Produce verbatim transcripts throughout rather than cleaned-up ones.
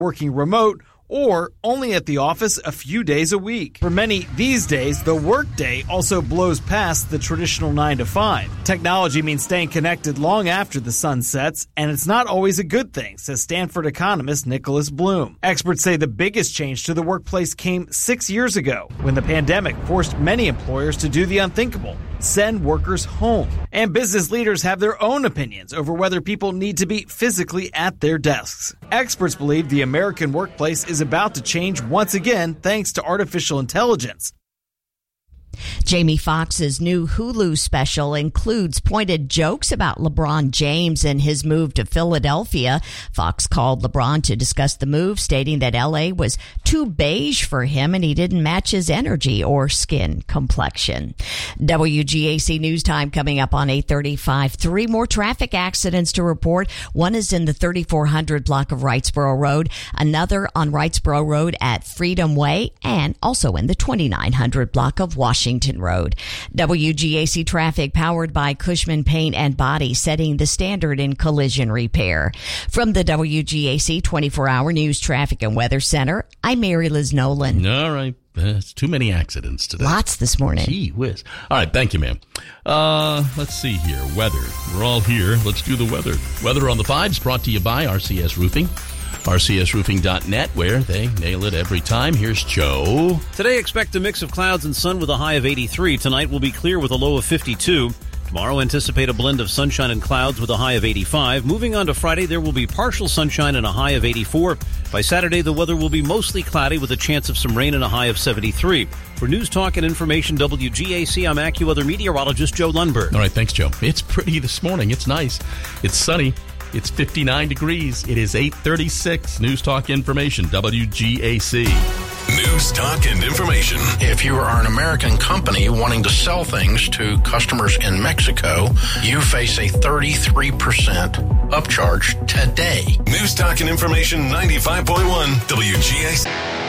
working remote, or only at the office a few days a week. For many these days, the workday also blows past the traditional nine to five. Technology means staying connected long after the sun sets, and it's not always a good thing, says Stanford economist Nicholas Bloom. Experts say the biggest change to the workplace came six years ago, when the pandemic forced many employers to do the unthinkable: send workers home. And business leaders have their own opinions over whether people need to be physically at their desks. Experts believe the American workplace is about to change once again thanks to artificial intelligence. Jamie Foxx's new Hulu special includes pointed jokes about LeBron James and his move to Philadelphia. Fox called LeBron to discuss the move, stating that L A was too beige for him and he didn't match his energy or skin complexion. W G A C News Time coming up on eight thirty-five. Three more traffic accidents to report. One is in the thirty-four hundred block of Wrightsboro Road, another on Wrightsboro Road at Freedom Way, and also in the twenty-nine hundred block of Washington Road. W G A C traffic powered by Cushman Paint and Body, setting the standard in collision repair. From the W G A C twenty-four hour News Traffic and Weather Center, I'm Mary Liz Nolan. All right. That's too many accidents today. Lots this morning. Gee whiz. All right. Thank you, ma'am. Uh, let's see here. Weather. We're all here. Let's do the weather. Weather on the Fives brought to you by R C S Roofing. R C S roofing dot net, where they nail it every time. Here's Joe. Today, expect a mix of clouds and sun with a high of eighty-three. Tonight will be clear with a low of fifty-two. Tomorrow, anticipate a blend of sunshine and clouds with a high of eighty-five. Moving on to Friday, there will be partial sunshine and a high of eighty-four. By Saturday, the weather will be mostly cloudy with a chance of some rain and a high of seventy-three. For News Talk and Information W G A C, I'm AccuWeather meteorologist Joe Lundberg. All right, thanks, Joe. It's pretty this morning. It's nice. It's sunny. It's fifty-nine degrees. It is eight thirty-six. News Talk Information, W G A C. News Talk and Information. If you are an American company wanting to sell things to customers in Mexico, you face a thirty-three percent upcharge today. News Talk and Information ninety-five point one W G A C.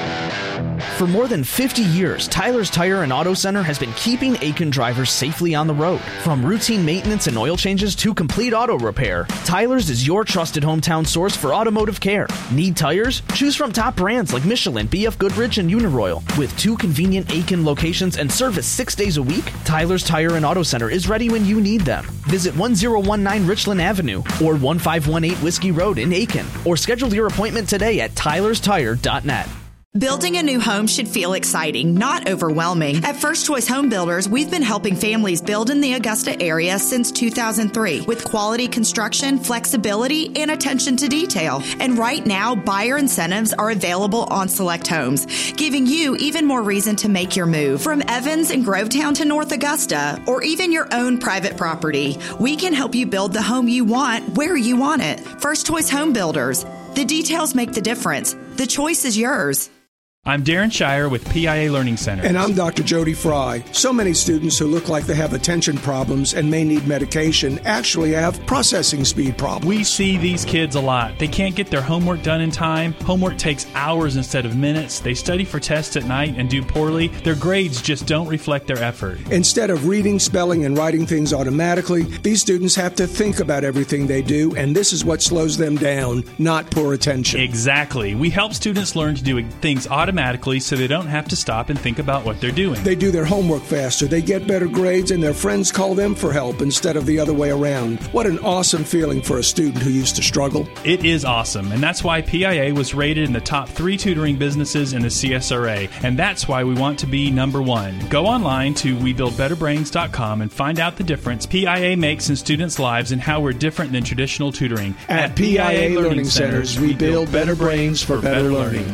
For more than fifty years, Tyler's Tire and Auto Center has been keeping Aiken drivers safely on the road. From routine maintenance and oil changes to complete auto repair, Tyler's is your trusted hometown source for automotive care. Need tires? Choose from top brands like Michelin, B F Goodrich, and Uniroyal. With two convenient Aiken locations and service six days a week, Tyler's Tire and Auto Center is ready when you need them. Visit one oh one nine Richland Avenue or one five one eight Whiskey Road in Aiken, or schedule your appointment today at tylers tire dot net. Building a new home should feel exciting, not overwhelming. At First Choice Home Builders, we've been helping families build in the Augusta area since two thousand three with quality construction, flexibility, and attention to detail. And right now, buyer incentives are available on select homes, giving you even more reason to make your move. From Evans and Grovetown to North Augusta, or even your own private property, we can help you build the home you want where you want it. First Choice Home Builders. The details make the difference. The choice is yours. I'm Darren Shire with P I A Learning Center. And I'm Doctor Jody Fry. So many students who look like they have attention problems and may need medication actually have processing speed problems. We see these kids a lot. They can't get their homework done in time. Homework takes hours instead of minutes. They study for tests at night and do poorly. Their grades just don't reflect their effort. Instead of reading, spelling, and writing things automatically, these students have to think about everything they do, and this is what slows them down, not poor attention. Exactly. We help students learn to do things automatically. automatically so they don't have to stop and think about what they're doing. They do their homework faster, they get better grades, and their friends call them for help instead of the other way around. What an awesome feeling for a student who used to struggle. It is awesome, and that's why P I A was rated in the top three tutoring businesses in the C S R A, and that's why we want to be number one. Go online to we build better brains dot com and find out the difference P I A makes in students' lives and how we're different than traditional tutoring. At, At P I A Learning Centers, we build better brains for better learning.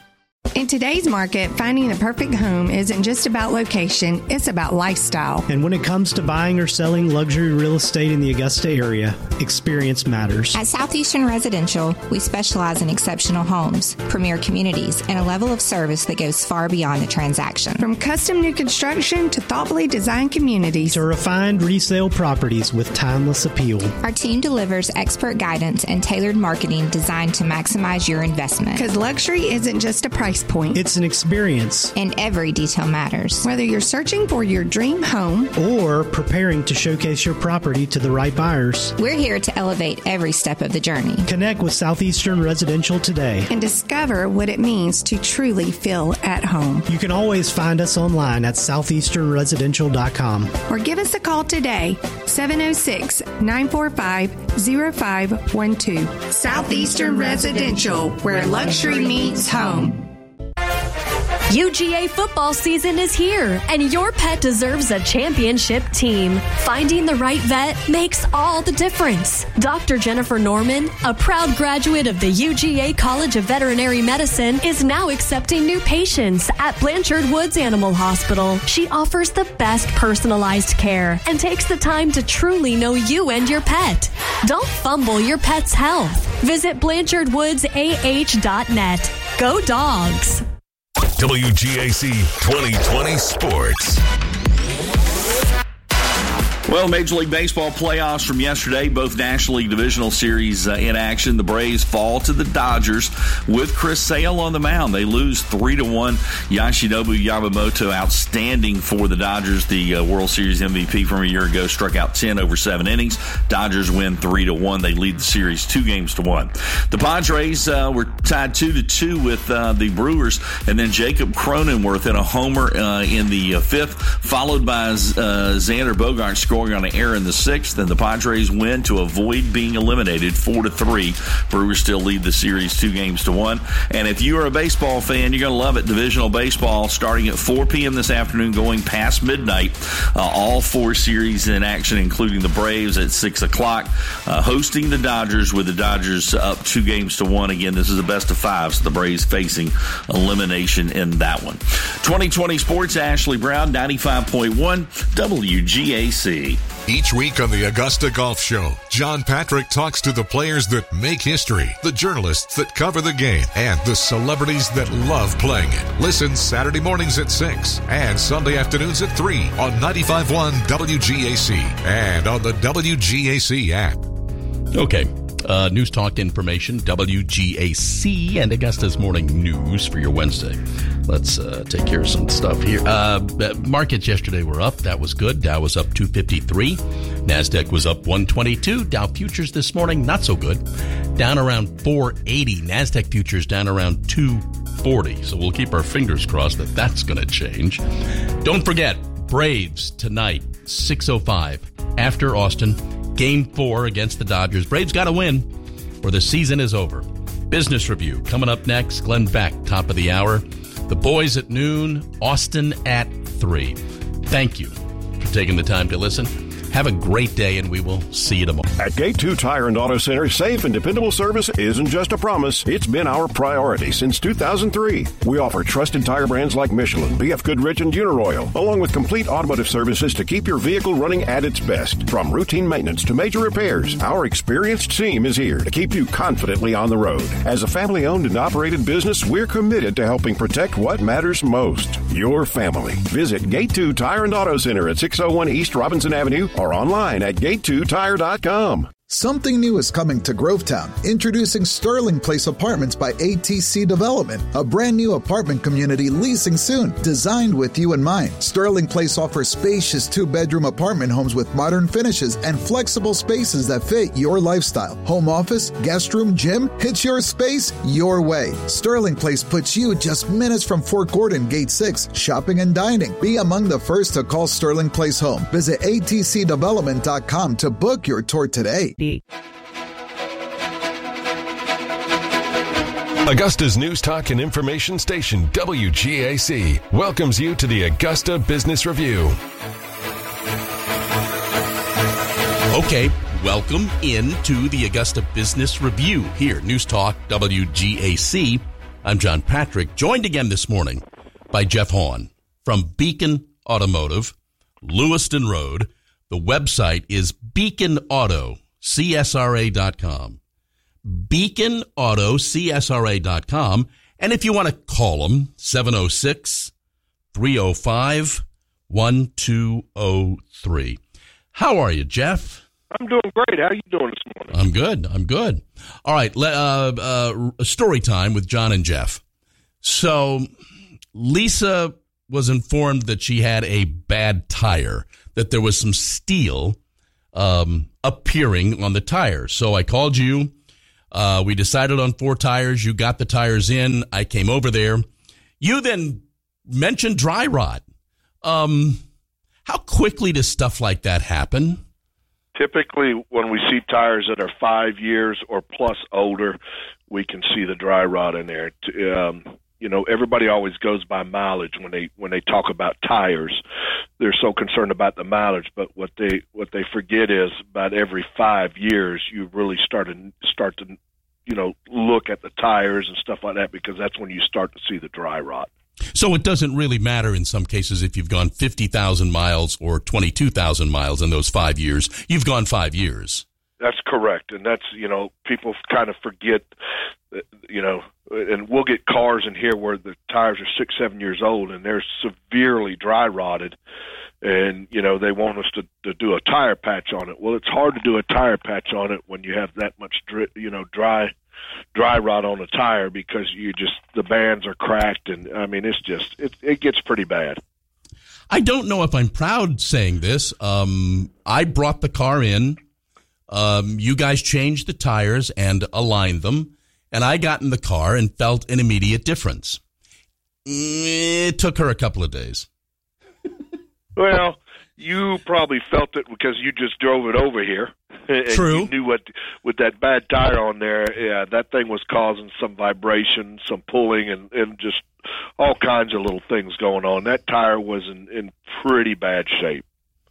In today's market, finding the perfect home isn't just about location, it's about lifestyle. And when it comes to buying or selling luxury real estate in the Augusta area, experience matters. At Southeastern Residential, we specialize in exceptional homes, premier communities, and a level of service that goes far beyond the transaction. From custom new construction to thoughtfully designed communities. To refined resale properties with timeless appeal. Our team delivers expert guidance and tailored marketing designed to maximize your investment. Because luxury isn't just a price price point. It's an experience. And every detail matters. Whether you're searching for your dream home or preparing to showcase your property to the right buyers, we're here to elevate every step of the journey. Connect with Southeastern Residential today and discover what it means to truly feel at home. You can always find us online at southeastern residential dot com or give us a call today, seven oh six, nine four five, oh five one two. Southeastern Residential, where luxury meets home. U G A football season is here, and your pet deserves a championship team. Finding the right vet makes all the difference. Doctor Jennifer Norman, a proud graduate of the U G A College of Veterinary Medicine, is now accepting new patients at Blanchard Woods Animal Hospital. She offers the best personalized care and takes the time to truly know you and your pet. Don't fumble your pet's health. Visit blanchard woods a h dot net. Go Dogs! W G A C twenty twenty Sports. Well, Major League Baseball playoffs from yesterday, both National League Divisional Series uh, in action. The Braves fall to the Dodgers with Chris Sale on the mound. They lose three to one. Yoshinobu Yamamoto, outstanding for the Dodgers. The uh, World Series M V P from a year ago, struck out ten over seven innings. Dodgers win three to one. They lead the series two games to one. The Padres uh, were tied two to two with uh, the Brewers, and then Jacob Cronenworth in a homer uh, in the uh, fifth, followed by uh, Xander Bogaerts scoring on an error in the sixth, and the Padres win to avoid being eliminated four to three. Brewers still lead the series two games to one. And if you are a baseball fan, you're going to love it. Divisional baseball starting at four p.m. this afternoon, going past midnight. Uh, all four series in action, including the Braves at six o'clock, uh, hosting the Dodgers, with the Dodgers up two games to one. Again, this is a best of five, so the Braves facing elimination in that one. twenty twenty Sports, Ashley Brown, ninety-five point one W G A C. Each week on the Augusta Golf Show, John Patrick talks to the players that make history, the journalists that cover the game, and the celebrities that love playing it. Listen Saturday mornings at six and Sunday afternoons at three on ninety-five point one W G A C and on the W G A C app. Okay. Uh, news Talk Information, W G A C, and Augusta's Morning News for your Wednesday. Let's uh, take care of some stuff here. Uh, markets yesterday were up. That was good. Dow was up two fifty-three. NASDAQ was up one twenty-two. Dow futures this morning, not so good. Down around four eighty. NASDAQ futures down around two forty. So we'll keep our fingers crossed that that's going to change. Don't forget, Braves tonight, six oh five, after Austin. Game four against the Dodgers. Braves got to win or the season is over. Business Review coming up next. Glenn Beck, top of the hour. The boys at noon. Austin at three. Thank you for taking the time to listen. Have a great day, and we will see you tomorrow. At Gate two Tire and Auto Center, safe and dependable service isn't just a promise. It's been our priority since two thousand three. We offer trusted tire brands like Michelin, B F Goodrich, and Uniroyal, along with complete automotive services to keep your vehicle running at its best. From routine maintenance to major repairs, our experienced team is here to keep you confidently on the road. As a family-owned and operated business, we're committed to helping protect what matters most, your family. Visit Gate two Tire and Auto Center at six oh one East Robinson Avenue or online at gate two tire dot com. Something new is coming to Grovetown. Introducing Sterling Place Apartments by A T C Development, a brand new apartment community leasing soon, designed with you in mind. Sterling Place offers spacious two-bedroom apartment homes with modern finishes and flexible spaces that fit your lifestyle. Home office, guest room, gym, it's your space, your way. Sterling Place puts you just minutes from Fort Gordon, Gate six, shopping and dining. Be among the first to call Sterling Place home. Visit A T C development dot com to book your tour today. Augusta's News Talk and Information Station, W G A C, welcomes you to the Augusta Business Review. Okay, welcome into the Augusta Business Review here, News Talk, W G A C. I'm John Patrick, joined again this morning by Jeff Hahn from Beacon Automotive, Lewiston Road. The website is beacon auto C S R A dot com. beacon auto C S R A dot com. And if you want to call them, seven oh six, three oh five, one two oh three. How are you, Jeff? I'm doing great. How are you doing this morning? I'm good. I'm good. All right. Uh, uh, story time with John and Jeff. So Lisa was informed that she had a bad tire, that there was some steel um, appearing on the tire. So I called you. Uh, we decided on four tires. You got the tires in. I came over there. You then mentioned dry rot. Um, how quickly does stuff like that happen? Typically, when we see tires that are five years or plus older, we can see the dry rot in there. Um, you know, everybody always goes by mileage when they when they talk about tires. They're so concerned about the mileage, but what they what they forget is about every five years, you really start to start to, you know, look at the tires and stuff like that, because that's when you start to see the dry rot. So it doesn't really matter in some cases if you've gone fifty thousand miles or twenty-two thousand miles in those five years. You've gone five years. That's correct. And that's, you know, people kind of forget, you know, and we'll get cars in here where the tires are six, seven years old and they're severely dry rotted. And, you know, they want us to, to do a tire patch on it. Well, it's hard to do a tire patch on it when you have that much, you know, dry dry rot on a tire, because you just, the bands are cracked, and I mean, it's just, it, it gets pretty bad. I don't know if I'm proud saying this. Um, I brought the car in. Um, you guys changed the tires and aligned them, and I got in the car and felt an immediate difference. It took her a couple of days. Well, you probably felt it because you just drove it over here. And True. You knew what, with that bad tire on there, yeah, that thing was causing some vibration, some pulling, and, and just all kinds of little things going on. That tire was in, in pretty bad shape.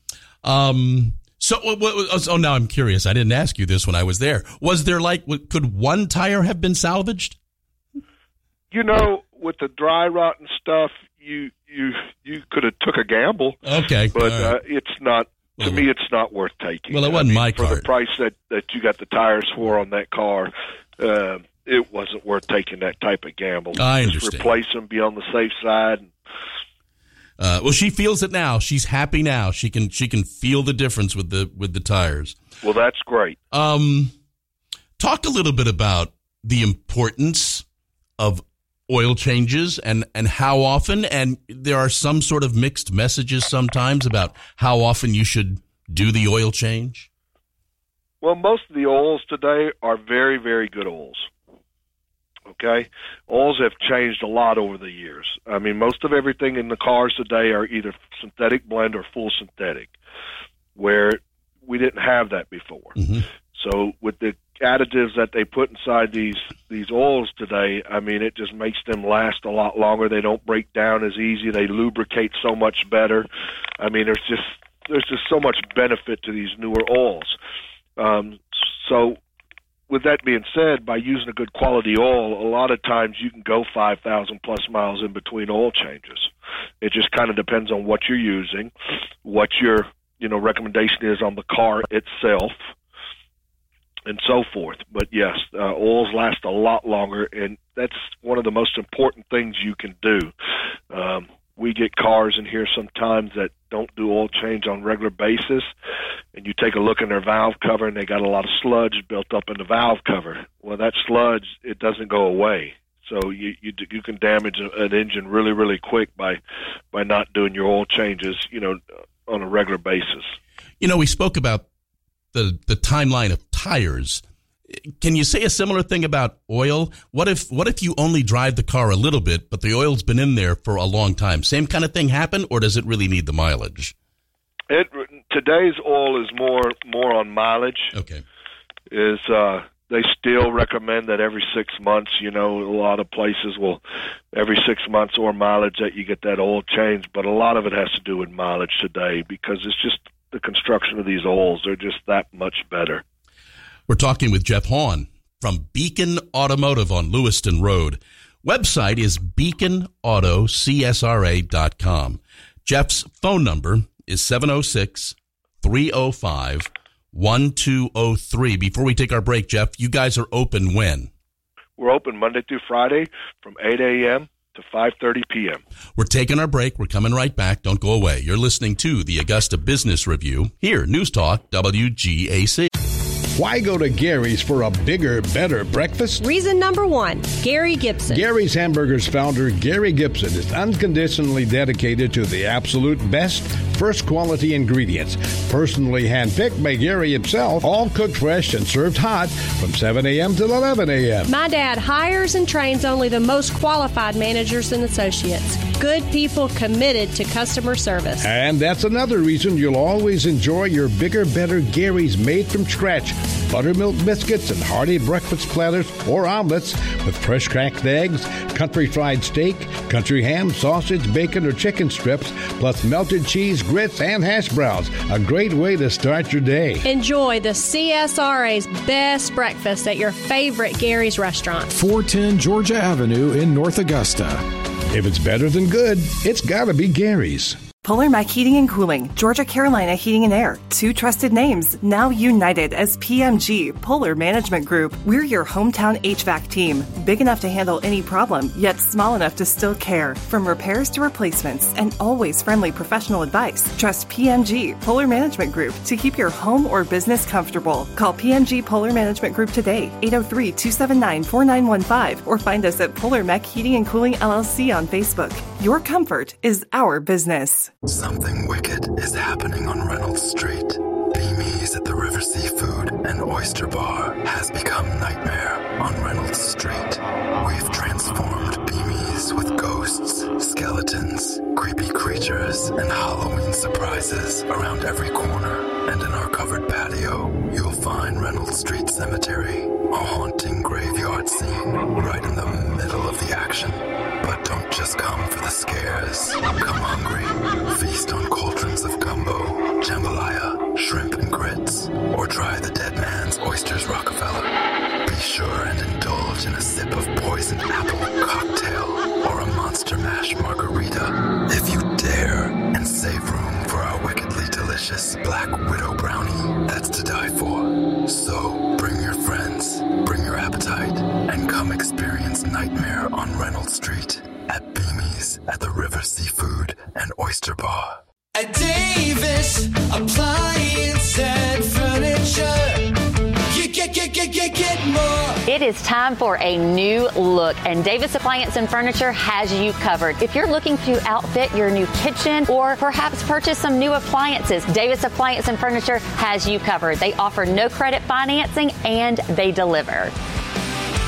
Um. So, what, what, oh, now I'm curious. I didn't ask you this when I was there. Was there like, could one tire have been salvaged? You know, with the dry rot and stuff, you you you could have took a gamble. Okay, but right. uh, it's not. To well, me, it's not worth taking. Well, it wasn't I mean, my for car. the price that that you got the tires for on that car. Uh, it wasn't worth taking that type of gamble. I Just understand. replace them, be on the safe side. Uh, well, she feels it now. She's happy now. She can she can feel the difference with the with the tires. Well, that's great. Um, talk a little bit about the importance of oil changes and, and how often. And there are some sort of mixed messages sometimes about how often you should do the oil change. Well, most of the oils today are very, very good oils. Okay? Oils have changed a lot over the years. I mean, most of everything in the cars today are either synthetic blend or full synthetic, where we didn't have that before. Mm-hmm. So with the additives that they put inside these, these oils today, I mean, it just makes them last a lot longer. They don't break down as easy. They lubricate so much better. I mean, there's just there's just so much benefit to these newer oils. Um, so with that being said, by using a good quality oil, a lot of times you can go five thousand plus miles in between oil changes. It just kind of depends on what you're using, what your, you know, recommendation is on the car itself, and so forth. But yes, uh, oils last a lot longer, and that's one of the most important things you can do. Um, we get cars in here sometimes that don't do oil change on a regular basis, and you take a look in their valve cover, and they got a lot of sludge built up in the valve cover. Well, that sludge, it doesn't go away. So you you, you can damage an engine really, really quick by by not doing your oil changes, you know, on a regular basis. You know, we spoke about the the timeline of tires. Can you say a similar thing about oil? What if what if you only drive the car a little bit, but the oil's been in there for a long time? Same kind of thing happen, or does it really need the mileage? It today's oil is more more on mileage. Okay, is uh, they still recommend that every six months. You know, a lot of places will every six months or mileage that you get that oil change, but a lot of it has to do with mileage today because it's just the construction of these oils. They're just that much better. We're talking with Jeff Hahn from Beacon Automotive on Lewiston Road. Website is beacon auto c s r a dot com. Jeff's phone number is seven oh six, three oh five, one two oh three. Before we take our break, Jeff, you guys are open when? We're open Monday through Friday from eight a.m. to five thirty p.m. We're taking our break. We're coming right back. Don't go away. You're listening to the Augusta Business Review here, News Talk W G A C. Why go to Gary's for a bigger, better breakfast? Reason number one, Gary Gibson. Gary's Hamburgers founder, Gary Gibson, is unconditionally dedicated to the absolute best, first quality ingredients. Personally handpicked by Gary himself, all cooked fresh and served hot from seven a.m. to eleven a.m. My dad hires and trains only the most qualified managers and associates. Good people committed to customer service. And that's another reason you'll always enjoy your bigger, better Gary's made from scratch. Buttermilk biscuits and hearty breakfast platters or omelets with fresh cracked eggs, country fried steak, country ham, sausage, bacon, or chicken strips, plus melted cheese, grits, and hash browns. A great way to start your day. Enjoy the C S R A's best breakfast at your favorite Gary's restaurant. four ten Georgia Avenue in North Augusta. If it's better than good, it's gotta be Gary's. Polar Mac Heating and Cooling, Georgia Carolina Heating and Air, two trusted names, now united as P M G, Polar Management Group. We're your hometown H V A C team, big enough to handle any problem, yet small enough to still care. From repairs to replacements, and always friendly professional advice. Trust P M G, Polar Management Group, to keep your home or business comfortable. Call P M G Polar Management Group today, eight oh three, two seven nine, four nine one five, or find us at Polar Mac Heating and Cooling L L C on Facebook. Your comfort is our business. Something wicked is happening on Reynolds Street. Beamies at the River Seafood and Oyster Bar has become Nightmare on Reynolds Street. We've transformed Beamies with ghosts, skeletons, creepy creatures, and Halloween surprises around every corner. And in our covered patio, you'll find Reynolds Street Cemetery, a haunting graveyard scene right in the middle of the action. But don't just come for the scares. Come hungry. Feast on cauldrons of gumbo, jambalaya, shrimp and grits, or try the dead man's oysters Rockefeller. Be sure and indulge in a sip of poisoned apple cocktail or a monster mash margarita if you dare, and save room for our wickedly delicious Black Widow brownie that's to die for. So bring your friends, bring your appetite, and come experience Nightmare on Reynolds Street at Beamies at the River Seafood and Oyster Bar. At Davis Appliance and Furniture, you get, get, get, get, get more. It is time for a new look, and Davis Appliance and Furniture has you covered. If you're looking to outfit your new kitchen or perhaps purchase some new appliances, Davis Appliance and Furniture has you covered. They offer no credit financing and they deliver.